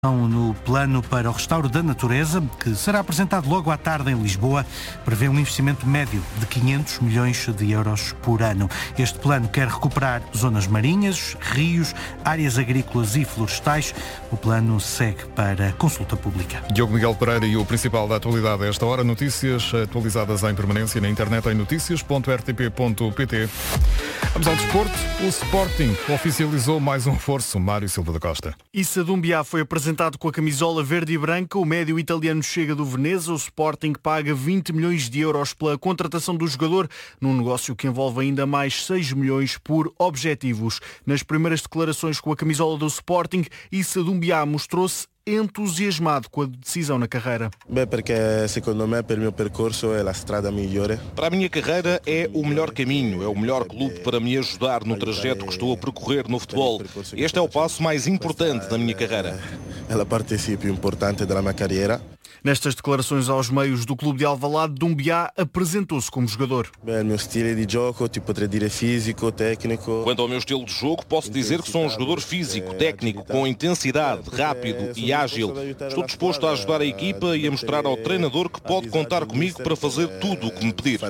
No plano para o restauro da natureza, que será apresentado logo à tarde em Lisboa, prevê um investimento médio de 500 milhões de euros por ano. Este plano quer recuperar zonas marinhas, rios, áreas agrícolas e florestais. O plano segue para consulta pública. Diogo Miguel Pereira e o principal da atualidade a esta hora. Notícias atualizadas em permanência na internet em noticias.rtp.pt. Vamos ao desporto. O Sporting oficializou mais um reforço. Mário Silva da Costa. Issa Doumbia foi apresentado com a camisola verde e branca. O médio italiano chega do Veneza. O Sporting paga 20 milhões de euros pela contratação do jogador, num negócio que envolve ainda mais 6 milhões por objetivos. Nas primeiras declarações com a camisola do Sporting, Issa Doumbia mostrou-se entusiasmado com a decisão na carreira. Porque, segundo me, para o meu percurso é a estrada melhor. Para a minha carreira é o melhor caminho, é o melhor clube para me ajudar no trajeto que estou a percorrer no futebol. Este é o passo mais importante da minha carreira. É a parte importante da minha carreira. Nestas declarações aos meios do clube de Alvalade, Doumbia apresentou-se como jogador. O meu estilo de jogo, poderia dizer físico, técnico. Quanto ao meu estilo de jogo, posso dizer que sou um jogador físico, técnico, com intensidade, rápido e ágil. Estou disposto a ajudar a equipa e a mostrar ao treinador que pode contar comigo para fazer tudo o que me pedir.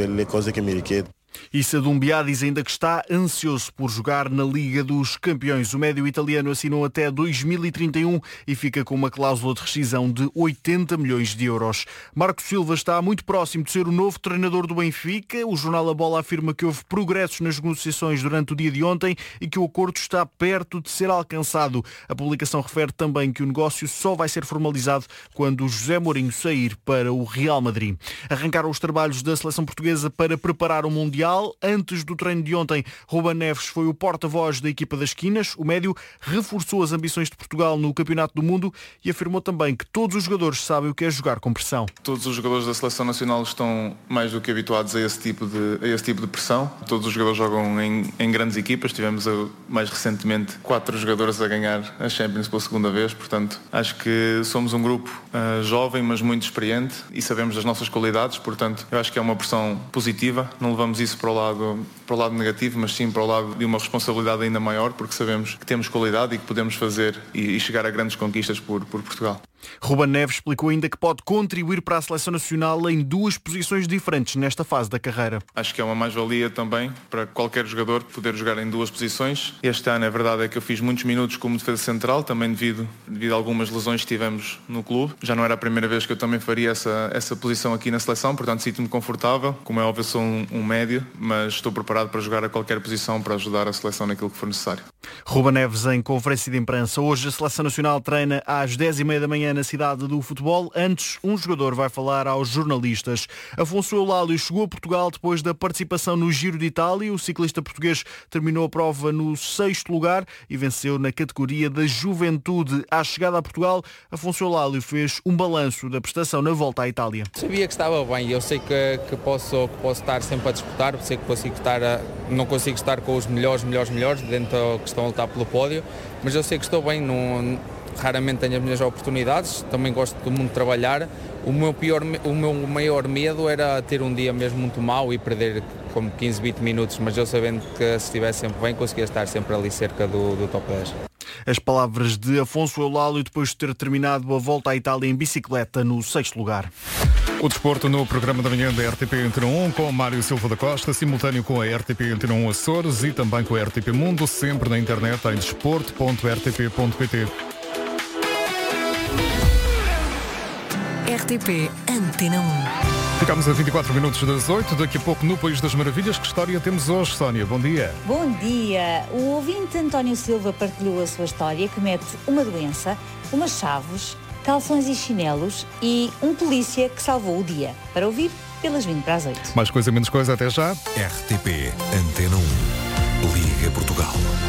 Issa Doumbia diz ainda que está ansioso por jogar na Liga dos Campeões. O médio italiano assinou até 2031 e fica com uma cláusula de rescisão de 80 milhões de euros. Marco Silva está muito próximo de ser o novo treinador do Benfica. O jornal A Bola afirma que houve progressos nas negociações durante o dia de ontem e que o acordo está perto de ser alcançado. A publicação refere também que o negócio só vai ser formalizado quando José Mourinho sair para o Real Madrid. Arrancaram os trabalhos da seleção portuguesa para preparar o Mundial. Antes do treino de ontem, Ruben Neves foi o porta-voz da equipa das esquinas. O médio reforçou as ambições de Portugal no Campeonato do Mundo e afirmou também que todos os jogadores sabem o que é jogar com pressão. Todos os jogadores da Seleção Nacional estão mais do que habituados a esse tipo de pressão. Todos os jogadores jogam em grandes equipas. Tivemos mais recentemente 4 jogadores a ganhar a Champions pela segunda vez. Portanto, acho que somos um grupo jovem, mas muito experiente e sabemos das nossas qualidades. Portanto, eu acho que é uma pressão positiva. Não levamos isso para o lado negativo, mas sim para o lado de uma responsabilidade ainda maior, porque sabemos que temos qualidade e que podemos fazer e chegar a grandes conquistas por Portugal. Ruben Neves explicou ainda que pode contribuir para a Seleção Nacional em 2 posições diferentes nesta fase da carreira. Acho que é uma mais-valia também para qualquer jogador poder jogar em 2 posições. Este ano, a verdade é que eu fiz muitos minutos como defesa central, também devido a algumas lesões que tivemos no clube. Já não era a primeira vez que eu também faria essa posição aqui na seleção, portanto sinto-me confortável. Como é óbvio, sou um médio, mas estou preparado para jogar a qualquer posição para ajudar a seleção naquilo que for necessário. Ruben Neves em conferência de imprensa. Hoje a Seleção Nacional treina às 10h30 da manhã na cidade do futebol. Antes, um jogador vai falar aos jornalistas. Afonso Eulálio chegou a Portugal depois da participação no Giro de Itália. O ciclista português terminou a prova no 6º lugar e venceu na categoria da juventude. À chegada a Portugal, Afonso Eulálio fez um balanço da prestação na volta à Itália. Sabia que estava bem. Eu sei que posso estar sempre a disputar. Sei que não consigo estar com os melhores dentro que estão a lutar pelo pódio, mas eu sei que estou bem. Raramente tenho as minhas oportunidades, também gosto de muito trabalhar. O meu maior medo era ter um dia mesmo muito mau e perder como 15, 20 minutos, mas eu sabendo que se estivesse sempre bem, conseguia estar sempre ali cerca do top 10. As palavras de Afonso Eulálio depois de ter terminado a volta à Itália em bicicleta no 6º lugar. O desporto no programa da manhã da RTP Antena 1 com Mário Silva da Costa, simultâneo com a RTP Antena 1 Açores e também com a RTP Mundo, sempre na internet em desporto.rtp.pt. RTP Antena 1. Ficamos a 24 minutos das 8, daqui a pouco no País das Maravilhas. Que história temos hoje, Sónia? Bom dia. Bom dia. O ouvinte António Silva partilhou a sua história que mete uma doença, umas chaves, calções e chinelos e um polícia que salvou o dia. Para ouvir, pelas 20 para as 8. Mais coisa, menos coisa, até já. RTP Antena 1. Liga Portugal.